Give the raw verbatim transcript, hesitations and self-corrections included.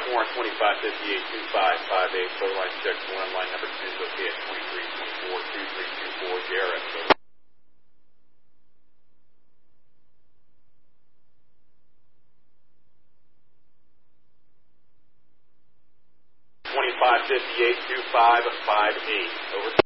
more on twenty-five fifty-eight, two five five eight. Photo line check one. Line number two is okay at twenty-three twenty-four, two three two four. Garrett. twenty-five fifty-eight, two five five eight. Over.